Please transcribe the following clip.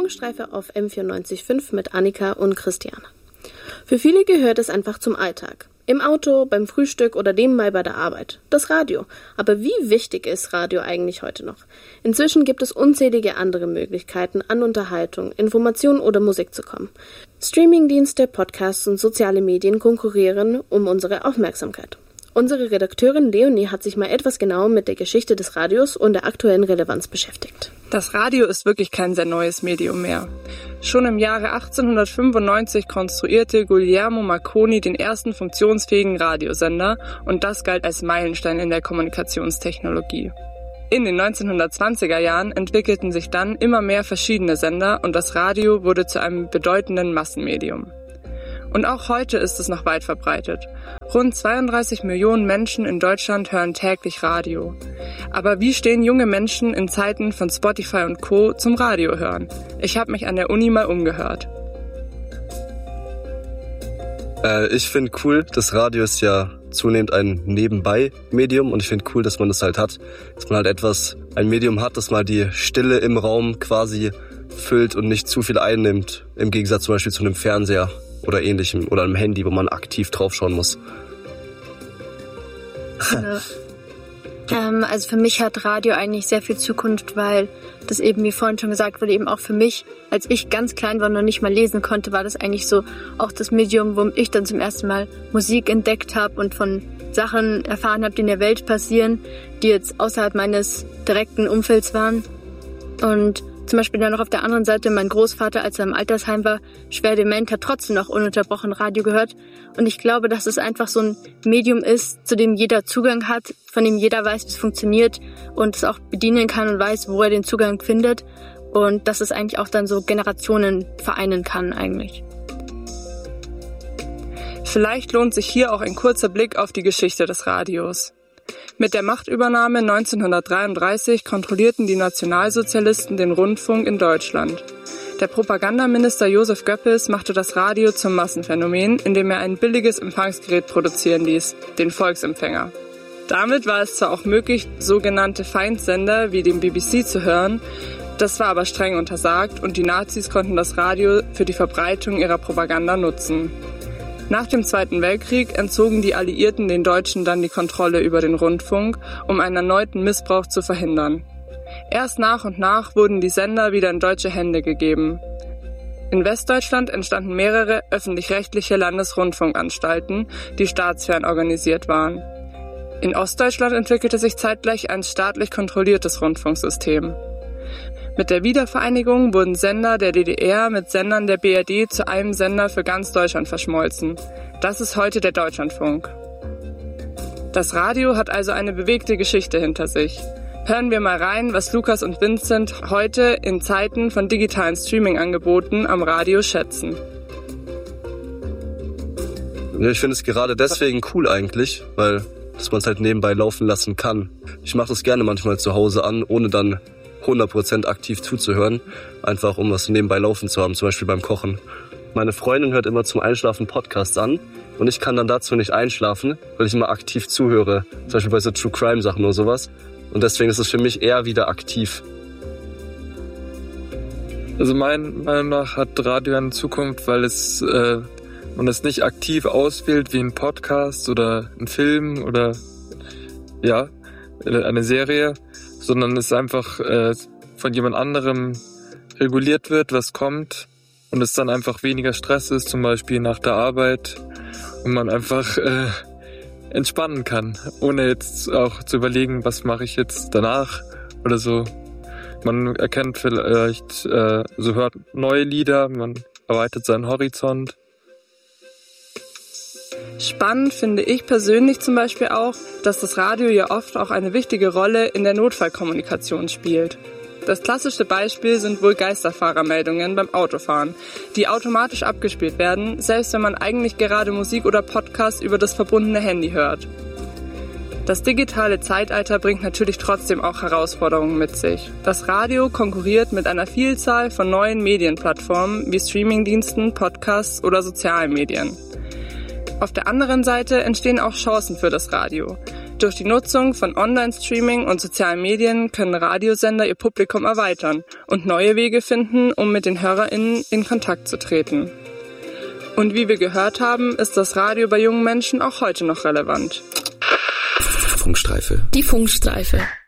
Bluestreife auf M94.5 mit Annika und Christian. Für viele gehört es einfach zum Alltag. Im Auto, beim Frühstück oder nebenbei bei der Arbeit. Das Radio. Aber wie wichtig ist Radio eigentlich heute noch? Inzwischen gibt es unzählige andere Möglichkeiten, an Unterhaltung, Informationen oder Musik zu kommen. Streamingdienste, Podcasts und soziale Medien konkurrieren um unsere Aufmerksamkeit. Unsere Redakteurin Leonie hat sich mal etwas genauer mit der Geschichte des Radios und der aktuellen Relevanz beschäftigt. Das Radio ist wirklich kein sehr neues Medium mehr. Schon im Jahre 1895 konstruierte Guglielmo Marconi den ersten funktionsfähigen Radiosender und das galt als Meilenstein in der Kommunikationstechnologie. In den 1920er Jahren entwickelten sich dann immer mehr verschiedene Sender und das Radio wurde zu einem bedeutenden Massenmedium. Und auch heute ist es noch weit verbreitet. Rund 32 Millionen Menschen in Deutschland hören täglich Radio. Aber wie stehen junge Menschen in Zeiten von Spotify und Co. zum Radio hören? Ich habe mich an der Uni mal umgehört. Ich finde cool, das Radio ist ja zunehmend ein Nebenbei-Medium und ich finde cool, dass man das halt hat. Dass man halt ein Medium hat, das mal die Stille im Raum quasi füllt und nicht zu viel einnimmt. Im Gegensatz zum Beispiel zu einem Fernseher oder ähnlichem oder einem Handy, wo man aktiv draufschauen muss. Also für mich hat Radio eigentlich sehr viel Zukunft, weil das eben, wie vorhin schon gesagt wurde, eben auch für mich, als ich ganz klein war und noch nicht mal lesen konnte, war das eigentlich so auch das Medium, wo ich dann zum ersten Mal Musik entdeckt habe und von Sachen erfahren habe, die in der Welt passieren, die jetzt außerhalb meines direkten Umfelds waren. Und zum Beispiel dann noch auf der anderen Seite mein Großvater, als er im Altersheim war, schwer dement, hat trotzdem noch ununterbrochen Radio gehört. Und ich glaube, dass es einfach so ein Medium ist, zu dem jeder Zugang hat, von dem jeder weiß, wie es funktioniert und es auch bedienen kann und weiß, wo er den Zugang findet. Und dass es eigentlich auch dann so Generationen vereinen kann eigentlich. Vielleicht lohnt sich hier auch ein kurzer Blick auf die Geschichte des Radios. Mit der Machtübernahme 1933 kontrollierten die Nationalsozialisten den Rundfunk in Deutschland. Der Propagandaminister Josef Goebbels machte das Radio zum Massenphänomen, indem er ein billiges Empfangsgerät produzieren ließ, den Volksempfänger. Damit war es zwar auch möglich, sogenannte Feindsender wie den BBC zu hören, das war aber streng untersagt und die Nazis konnten das Radio für die Verbreitung ihrer Propaganda nutzen. Nach dem Zweiten Weltkrieg entzogen die Alliierten den Deutschen dann die Kontrolle über den Rundfunk, um einen erneuten Missbrauch zu verhindern. Erst nach und nach wurden die Sender wieder in deutsche Hände gegeben. In Westdeutschland entstanden mehrere öffentlich-rechtliche Landesrundfunkanstalten, die staatsfern organisiert waren. In Ostdeutschland entwickelte sich zeitgleich ein staatlich kontrolliertes Rundfunksystem. Mit der Wiedervereinigung wurden Sender der DDR mit Sendern der BRD zu einem Sender für ganz Deutschland verschmolzen. Das ist heute der Deutschlandfunk. Das Radio hat also eine bewegte Geschichte hinter sich. Hören wir mal rein, was Lukas und Vincent heute in Zeiten von digitalen Streaming-Angeboten am Radio schätzen. Ich finde es gerade deswegen cool eigentlich, weil dass man es halt nebenbei laufen lassen kann. Ich mache das gerne manchmal zu Hause an, ohne dann 100% aktiv zuzuhören, einfach um was nebenbei laufen zu haben, zum Beispiel beim Kochen. Meine Freundin hört immer zum Einschlafen Podcasts an und ich kann dann dazu nicht einschlafen, weil ich immer aktiv zuhöre, zum Beispiel bei so True-Crime-Sachen oder sowas. Und deswegen ist es für mich eher wieder aktiv. Also meiner Meinung nach hat Radio eine Zukunft, weil man es nicht aktiv auswählt wie ein Podcast oder ein Film oder eine Serie, sondern es einfach von jemand anderem reguliert wird, was kommt und es dann einfach weniger Stress ist, zum Beispiel nach der Arbeit und man einfach entspannen kann, ohne jetzt auch zu überlegen, was mache ich jetzt danach oder so. Man erkennt vielleicht, hört neue Lieder, man erweitert seinen Horizont. Spannend finde ich persönlich zum Beispiel auch, dass das Radio ja oft auch eine wichtige Rolle in der Notfallkommunikation spielt. Das klassischste Beispiel sind wohl Geisterfahrermeldungen beim Autofahren, die automatisch abgespielt werden, selbst wenn man eigentlich gerade Musik oder Podcast über das verbundene Handy hört. Das digitale Zeitalter bringt natürlich trotzdem auch Herausforderungen mit sich. Das Radio konkurriert mit einer Vielzahl von neuen Medienplattformen wie Streamingdiensten, Podcasts oder sozialen Medien. Auf der anderen Seite entstehen auch Chancen für das Radio. Durch die Nutzung von Online-Streaming und sozialen Medien können Radiosender ihr Publikum erweitern und neue Wege finden, um mit den HörerInnen in Kontakt zu treten. Und wie wir gehört haben, ist das Radio bei jungen Menschen auch heute noch relevant. Funkstreife. Die Funkstreife.